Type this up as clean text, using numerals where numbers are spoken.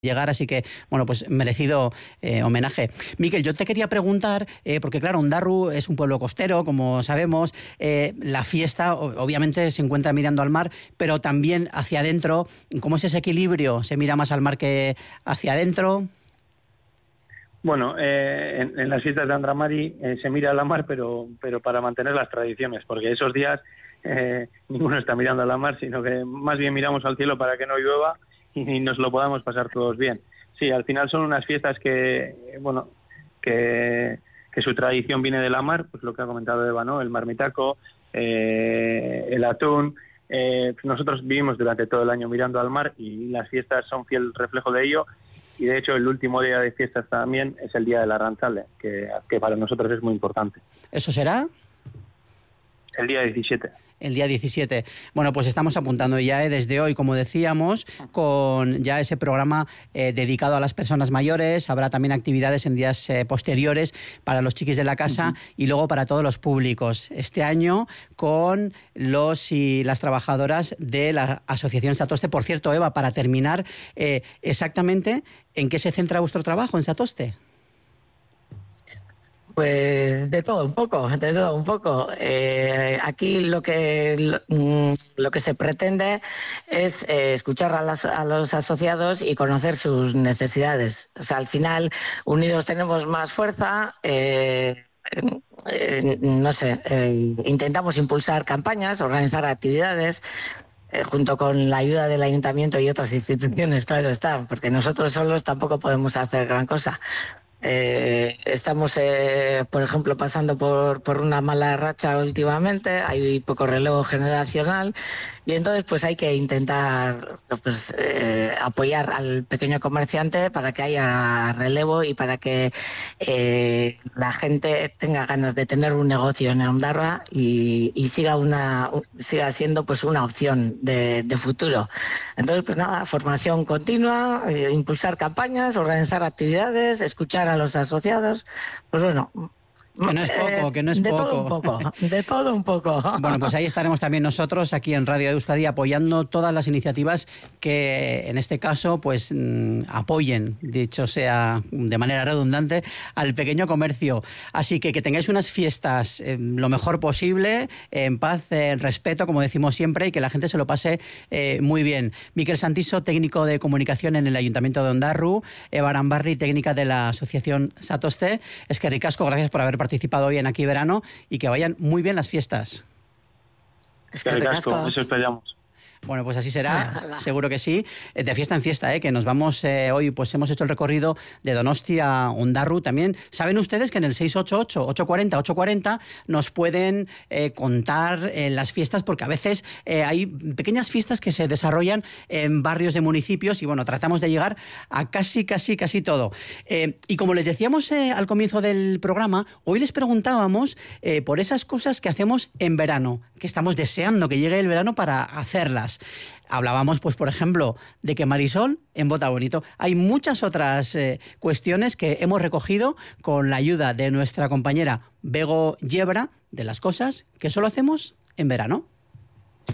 llegar, así que, bueno, pues merecido homenaje. Miquel, yo te quería preguntar, porque claro, Ondarru es un pueblo costero, como sabemos, la fiesta obviamente se encuentra mirando al mar, pero también hacia adentro. ¿Cómo es ese equilibrio? ¿Se mira más al mar que hacia adentro? Bueno, en las fiestas de Andramari se mira a la mar, pero para mantener las tradiciones, porque esos días ninguno está mirando a la mar, sino que más bien miramos al cielo para que no llueva y nos lo podamos pasar todos bien. Sí, al final son unas fiestas que su tradición viene de la mar, pues lo que ha comentado Eva, ¿no? El marmitaco, el atún. Nosotros vivimos durante todo el año mirando al mar y las fiestas son fiel reflejo de ello. Y de hecho el último día de fiestas también es el día de la Arrantzale, que para nosotros es muy importante. ¿Eso será? El día 17. El día 17. Bueno, pues estamos apuntando ya desde hoy, como decíamos, con ya ese programa dedicado a las personas mayores. Habrá también actividades en días posteriores para los chiquis de la casa y luego para todos los públicos. Este año con los y las trabajadoras de la Asociación Satoste. Por cierto, Eva, para terminar, exactamente, ¿en qué se centra vuestro trabajo en Satoste? Pues de todo un poco, de todo un poco. Aquí lo que se pretende es escuchar a los asociados y conocer sus necesidades. O sea, al final, unidos tenemos más fuerza. Intentamos impulsar campañas, organizar actividades. Junto con la ayuda del ayuntamiento y otras instituciones, claro está, porque nosotros solos tampoco podemos hacer gran cosa. Estamos, por ejemplo, pasando por una mala racha últimamente, hay poco relevo generacional y entonces pues hay que intentar apoyar al pequeño comerciante para que haya relevo y para que la gente tenga ganas de tener un negocio en Ondarroa y siga siendo pues una opción de futuro. Entonces pues nada, formación continua, impulsar campañas, organizar actividades, escuchar a los asociados, pues bueno. Que no es poco, que no es de poco. Todo un poco, de todo un poco. Bueno, pues ahí estaremos también nosotros, aquí en Radio Euskadi, apoyando todas las iniciativas que, en este caso, pues apoyen, dicho sea de manera redundante, al pequeño comercio. Así que tengáis unas fiestas lo mejor posible, en paz, en respeto, como decimos siempre, y que la gente se lo pase muy bien. Miquel Santiso, técnico de comunicación en el Ayuntamiento de Ondarru, Eva Aranbarri, técnica de la Asociación Satoste. Eskerrik asko, gracias por haber participado hoy en Aquí Verano y que vayan muy bien las fiestas. Eskerrik asko, eso esperamos. Bueno, pues así será, seguro que sí, de fiesta en fiesta, que nos vamos hoy, pues hemos hecho el recorrido de Donostia a Ondarru también. Saben ustedes que en el 688-840-840 nos pueden contar las fiestas, porque a veces hay pequeñas fiestas que se desarrollan en barrios de municipios y bueno, tratamos de llegar a casi todo. Y como les decíamos al comienzo del programa, hoy les preguntábamos por esas cosas que hacemos en verano, que estamos deseando que llegue el verano para hacerlas. Hablábamos, pues, por ejemplo, de que Marisol en Bota Bonito. Hay muchas otras cuestiones que hemos recogido con la ayuda de nuestra compañera Bego Yebra, de las cosas que solo hacemos en verano.